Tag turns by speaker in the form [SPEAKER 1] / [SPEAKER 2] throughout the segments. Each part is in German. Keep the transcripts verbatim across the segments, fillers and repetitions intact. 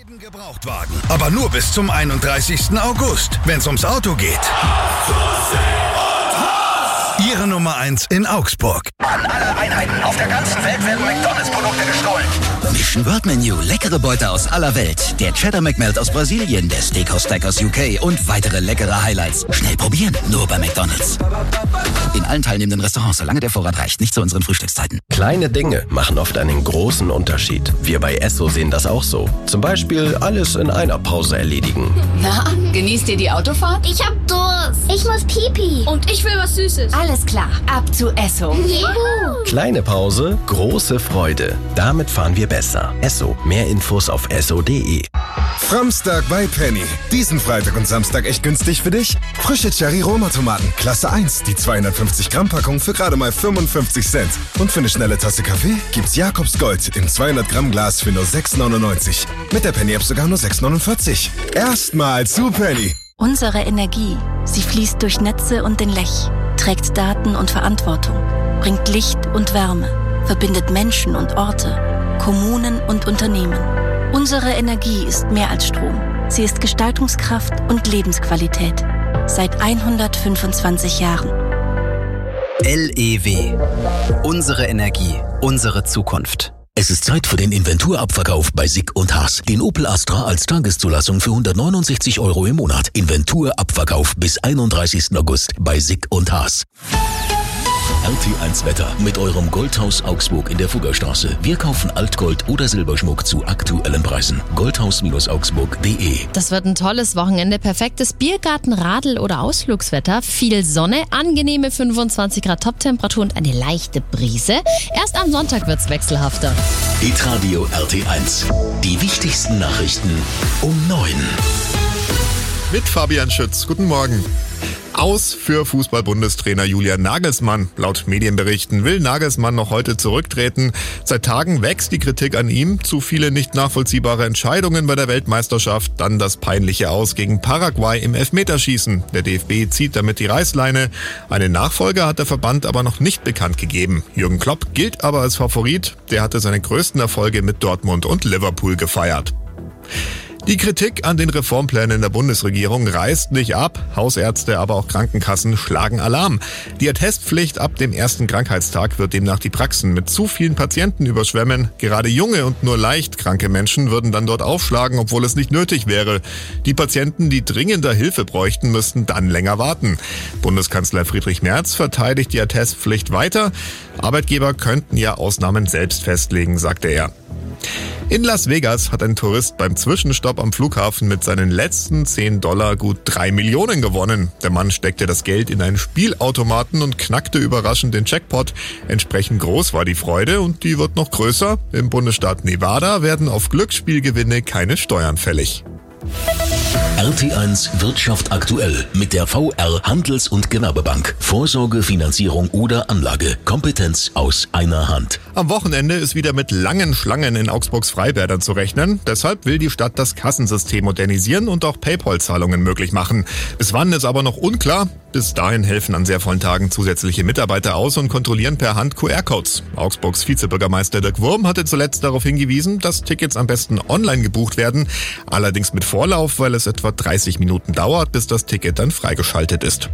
[SPEAKER 1] Gebrauchtwagen. Aber nur bis zum einunddreißigsten August, wenn es ums Auto geht. Ihre Nummer eins in Augsburg.
[SPEAKER 2] An alle Einheiten auf der ganzen Welt werden McDonalds-Produkte gestohlen.
[SPEAKER 3] Mission World Menu, leckere Beute aus aller Welt. Der Cheddar McMelt aus Brasilien, der Steakhouse Stack aus U K und weitere leckere Highlights. Schnell probieren, nur bei McDonalds. In allen teilnehmenden Restaurants, solange der Vorrat reicht, nicht zu unseren Frühstückszeiten.
[SPEAKER 4] Kleine Dinge machen oft einen großen Unterschied. Wir bei Esso sehen das auch so. Zum Beispiel alles in einer Pause erledigen.
[SPEAKER 5] Na, genießt ihr die Autofahrt?
[SPEAKER 6] Ich hab Durst. Ich muss Pipi.
[SPEAKER 5] Und ich will was Süßes.
[SPEAKER 6] Alles klar, ab zu Esso.
[SPEAKER 5] Juhu.
[SPEAKER 4] Kleine Pause, große Freude. Damit fahren wir besser. Esso. Mehr Infos auf esso punkt de.
[SPEAKER 7] Framstag bei Penny. Diesen Freitag und Samstag echt günstig für dich? Frische Cherry-Roma-Tomaten, Klasse eins, die zweihundertfünfzig Gramm Packung für gerade mal fünfundfünfzig Cent. Und für eine schnelle Tasse Kaffee gibt's Jakobs Gold im zweihundert Gramm Glas für nur sechs neunundneunzig. Mit der Penny-App sogar nur sechs neunundvierzig. Erstmal zu Penny.
[SPEAKER 8] Unsere Energie, sie fließt durch Netze und den Lech, trägt Daten und Verantwortung, bringt Licht und Wärme, verbindet Menschen und Orte, Kommunen und Unternehmen. Unsere Energie ist mehr als Strom. Sie ist Gestaltungskraft und Lebensqualität. Seit hundertfünfundzwanzig Jahren.
[SPEAKER 3] L E W. Unsere Energie, unsere Zukunft.
[SPEAKER 9] Es ist Zeit für den Inventurabverkauf bei Sick und Haas. Den Opel Astra als Tageszulassung für hundertneunundsechzig Euro im Monat. Inventurabverkauf bis einunddreißigsten August bei Sick und Haas. R T eins Wetter mit eurem Goldhaus Augsburg in der Fuggerstraße. Wir kaufen Altgold oder Silberschmuck zu aktuellen Preisen. goldhaus augsburg punkt de.
[SPEAKER 10] Das wird ein tolles Wochenende. Perfektes Biergarten, Radl- oder Ausflugswetter. Viel Sonne, angenehme fünfundzwanzig Grad Toptemperatur und eine leichte Brise. Erst am Sonntag wird's wechselhafter.
[SPEAKER 9] Hitradio R T eins. Die wichtigsten Nachrichten um neun.
[SPEAKER 11] Mit Fabian Schütz. Guten Morgen. Aus für Fußball-Bundestrainer Julian Nagelsmann. Laut Medienberichten will Nagelsmann noch heute zurücktreten. Seit Tagen wächst die Kritik an ihm. Zu viele nicht nachvollziehbare Entscheidungen bei der Weltmeisterschaft. Dann das peinliche Aus gegen Paraguay im Elfmeterschießen. Der D F B zieht damit die Reißleine. Einen Nachfolger hat der Verband aber noch nicht bekannt gegeben. Jürgen Klopp gilt aber als Favorit. Der hatte seine größten Erfolge mit Dortmund und Liverpool gefeiert. Die Kritik an den Reformplänen der Bundesregierung reißt nicht ab. Hausärzte, aber auch Krankenkassen schlagen Alarm. Die Attestpflicht ab dem ersten Krankheitstag wird demnach die Praxen mit zu vielen Patienten überschwemmen. Gerade junge und nur leicht kranke Menschen würden dann dort aufschlagen, obwohl es nicht nötig wäre. Die Patienten, die dringender Hilfe bräuchten, müssten dann länger warten. Bundeskanzler Friedrich Merz verteidigt die Attestpflicht weiter. Arbeitgeber könnten ja Ausnahmen selbst festlegen, sagte er. In Las Vegas hat ein Tourist beim Zwischenstopp am Flughafen mit seinen letzten zehn Dollar gut drei Millionen gewonnen. Der Mann steckte das Geld in einen Spielautomaten und knackte überraschend den Jackpot. Entsprechend groß war die Freude und die wird noch größer. Im Bundesstaat Nevada werden auf Glücksspielgewinne keine Steuern fällig.
[SPEAKER 9] R T eins Wirtschaft aktuell mit der V R Handels- und Gewerbebank. Vorsorge, Finanzierung oder Anlage. Kompetenz aus einer Hand.
[SPEAKER 11] Am Wochenende ist wieder mit langen Schlangen in Augsburgs Freibädern zu rechnen. Deshalb will die Stadt das Kassensystem modernisieren und auch PayPal-Zahlungen möglich machen. Bis wann ist aber noch unklar. Bis dahin helfen an sehr vollen Tagen zusätzliche Mitarbeiter aus und kontrollieren per Hand Q R-Codes. Augsburgs Vizebürgermeister Dirk Wurm hatte zuletzt darauf hingewiesen, dass Tickets am besten online gebucht werden. Allerdings mit Vorlauf, weil es etwa dreißig Minuten dauert, bis das Ticket dann freigeschaltet ist.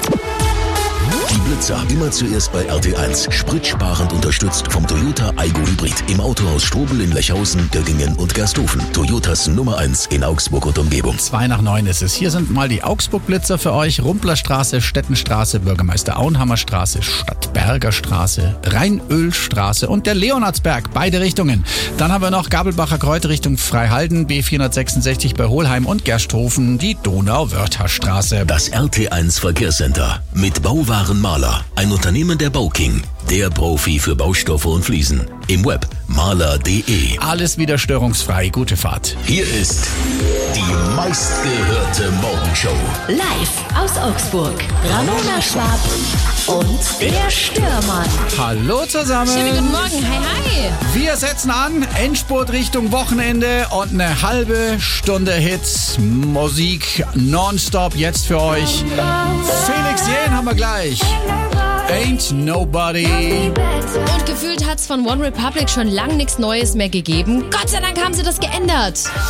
[SPEAKER 9] Die Blitzer immer zuerst bei R T eins. Spritsparend unterstützt vom Toyota Aygo Hybrid. Im Autohaus Strobel in Lechhausen, Göggingen und Gersthofen. Toyotas Nummer eins in Augsburg und Umgebung.
[SPEAKER 12] Zwei nach neun ist es. Hier sind mal die Augsburg-Blitzer für euch. Rumplerstraße, Stettenstraße, Bürgermeister Auenhammerstraße, Stadtberger Straße, Rheinölstraße und der Leonardsberg. Beide Richtungen. Dann haben wir noch Gabelbacher Kreuz Richtung Freihalden, B vierhundertsechsundsechzig bei Hohlheim und Gersthofen, die Donau-Wörther-Straße.
[SPEAKER 9] Das R T eins Verkehrscenter mit Bauwaren Maler, ein Unternehmen der Bauking, der Profi für Baustoffe und Fliesen. Im Web maler punkt de.
[SPEAKER 12] Alles wieder störungsfrei. Gute Fahrt.
[SPEAKER 9] Hier ist die meistgehörte Morgenshow.
[SPEAKER 6] Live aus Augsburg. Ramona Schwab und der Störmann.
[SPEAKER 12] Hallo zusammen.
[SPEAKER 10] Schönen guten Morgen. Hi, hi.
[SPEAKER 12] Wir setzen an. Endspurt Richtung Wochenende und eine halbe Stunde Hits. Musik nonstop jetzt für euch. Felix Jähn haben wir gleich. Ain't Nobody.
[SPEAKER 10] Und gefühlt hat's von One Republic schon lang nichts Neues mehr gegeben. Gott sei Dank haben sie das geändert.